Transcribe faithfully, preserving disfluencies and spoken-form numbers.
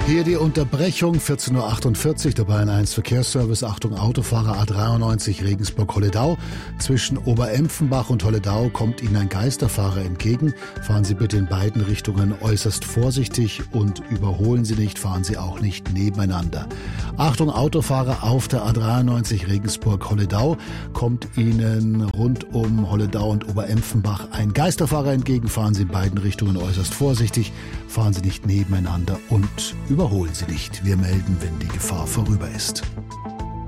Hier die Unterbrechung, vierzehn Uhr achtundvierzig, der Bayern eins Verkehrsservice. Achtung, Autofahrer A dreiundneunzig Regensburg-Holledau. Zwischen Oberempfenbach und Holledau kommt Ihnen ein Geisterfahrer entgegen. Fahren Sie bitte in beiden Richtungen äußerst vorsichtig und überholen Sie nicht, fahren Sie auch nicht nebeneinander. Achtung, Autofahrer auf der A dreiundneunzig Regensburg-Holledau. Kommt Ihnen rund um Holledau und Oberempfenbach ein Geisterfahrer entgegen, fahren Sie in beiden Richtungen äußerst vorsichtig, fahren Sie nicht nebeneinander und überholen Sie nicht. Wir melden, wenn die Gefahr vorüber ist.